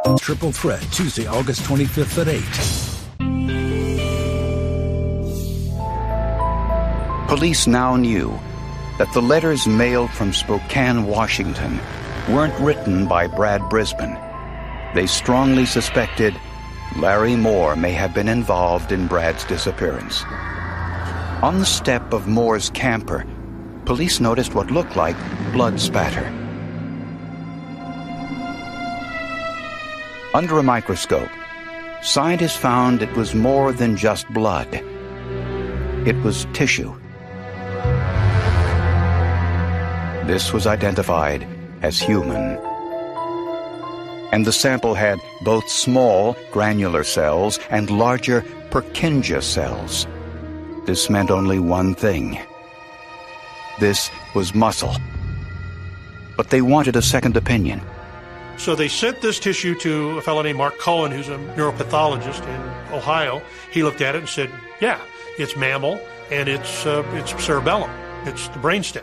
Triple Threat, Tuesday, August 25th at 8. Police now knew that the letters mailed from Spokane, Washington, weren't written by Brad Brisbane. They strongly suspected Larry Moore may have been involved in Brad's disappearance. On the step of Moore's camper, police noticed what looked like blood spatter. Under a microscope, scientists found it was more than just blood. It was tissue. This was identified as human. And the sample had both small granular cells and larger Purkinje cells. This meant only one thing. This was muscle. But they wanted a second opinion. So they sent this tissue to a fellow named Mark Cohen, who's a neuropathologist in Ohio. He looked at it and said, yeah, it's mammal and it's cerebellum. It's the brainstem.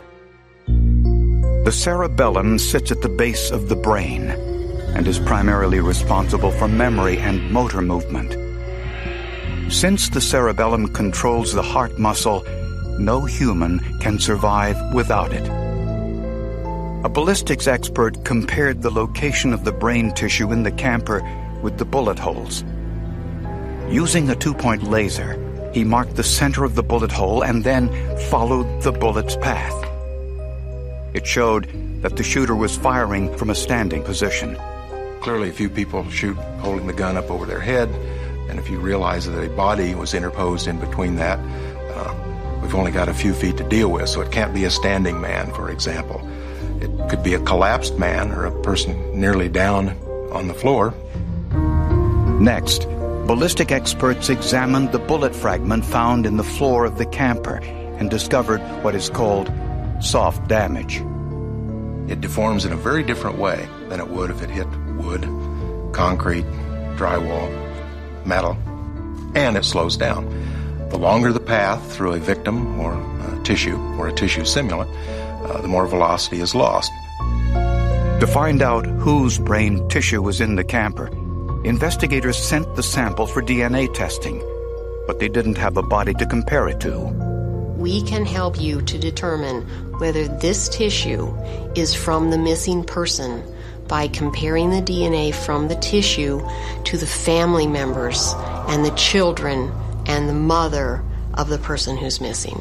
The cerebellum sits at the base of the brain and is primarily responsible for memory and motor movement. Since the cerebellum controls the heart muscle, no human can survive without it. A ballistics expert compared the location of the brain tissue in the camper with the bullet holes. Using a 2-point laser, he marked the center of the bullet hole and then followed the bullet's path. It showed that the shooter was firing from a standing position. Clearly, a few people shoot holding the gun up over their head, and if you realize that a body was interposed in between that, we've only got a few feet to deal with, so it can't be a standing man, for example. It could be a collapsed man or a person nearly down on the floor. Next, ballistic experts examined the bullet fragment found in the floor of the camper and discovered what is called soft damage. It deforms in a very different way than it would if it hit wood, concrete, drywall, metal, and it slows down. The longer the path through a victim or a tissue simulant, the more velocity is lost. To find out whose brain tissue was in the camper, investigators sent the sample for DNA testing, but they didn't have a body to compare it to. We can help you to determine whether this tissue is from the missing person by comparing the DNA from the tissue to the family members and the children and the mother of the person who's missing.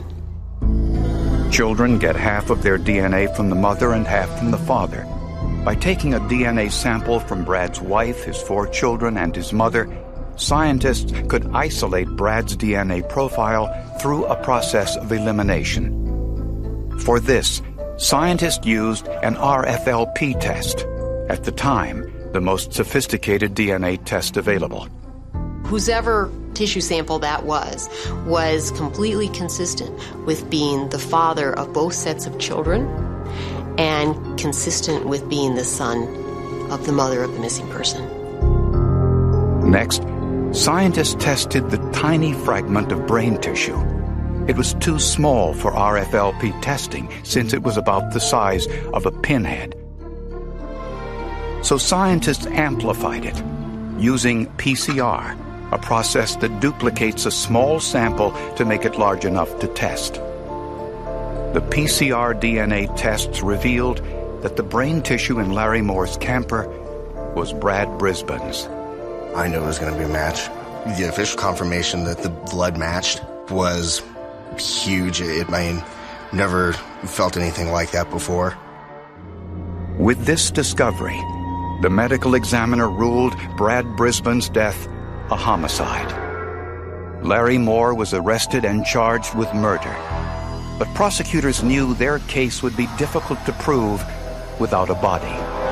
Children get half of their DNA from the mother and half from the father. By taking a DNA sample from Brad's wife, his 4 children, and his mother, scientists could isolate Brad's DNA profile through a process of elimination. For this, scientists used an RFLP test, at the time, the most sophisticated DNA test available. Whoever tissue sample that was completely consistent with being the father of both sets of children and consistent with being the son of the mother of the missing person. Next, scientists tested the tiny fragment of brain tissue. It was too small for RFLP testing since it was about the size of a pinhead. So scientists amplified it using PCR, a process that duplicates a small sample to make it large enough to test. The PCR DNA tests revealed that the brain tissue in Larry Moore's camper was Brad Brisbane's. I knew it was going to be a match. The official confirmation that the blood matched was huge. Never felt anything like that before. With this discovery, the medical examiner ruled Brad Brisbane's death a homicide. Larry Moore was arrested and charged with murder, but prosecutors knew their case would be difficult to prove without a body.